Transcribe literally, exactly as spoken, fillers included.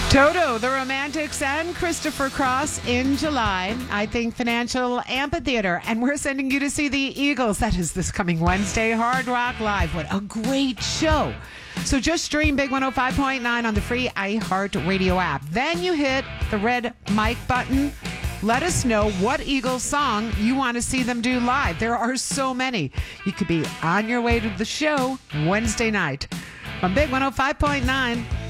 Toto, the Romantics, and Christopher Cross in July. I think Financial Amphitheater, and we're sending you to see the Eagles. That is this coming Wednesday, Hard Rock Live. What a great show. So just stream Big one oh five point nine on the free iHeartRadio app. Then you hit the red mic button. Let us know what Eagles song you want to see them do live. There are so many. You could be on your way to the show Wednesday night on Big one oh five point nine.